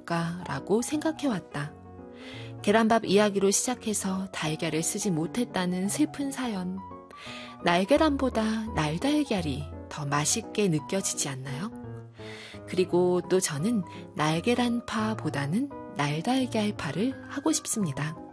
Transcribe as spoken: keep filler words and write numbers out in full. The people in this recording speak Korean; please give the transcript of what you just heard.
어떨까라고 생각해왔다. 계란밥 이야기로 시작해서 달걀을 쓰지 못했다는 슬픈 사연. 날계란보다 날달걀이 더 맛있게 느껴지지 않나요? 그리고 또 저는 날계란파보다는 날달걀파를 하고 싶습니다.